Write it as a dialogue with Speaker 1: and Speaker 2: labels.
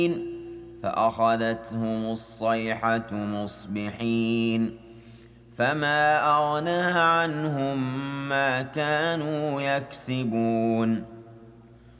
Speaker 1: فأخذتهم الصيحة مصبحين فما أغنى عنهم ما كانوا يكسبون